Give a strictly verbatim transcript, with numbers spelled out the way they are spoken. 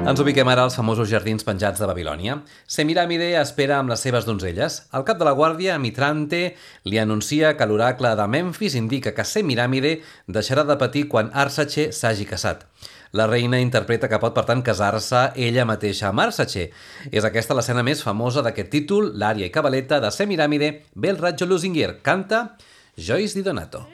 Ens ubiquem ara als famosos jardins penjats de Babilònia. Semiramide espera amb les seves donzelles. El cap de la guàrdia, Mitrante, li anuncia que l'oracle de Memfis indica que Semiramide deixarà de patir quan Arsace s'hagi casat. La reina interpreta que pot, per tant, casar-se ella mateixa amb Arsace. És aquesta l'escena més famosa d'aquest títol, l'ària i cabaleta de Semiramide, Bel Raggio Lusinger. Canta Joyce Di Donato.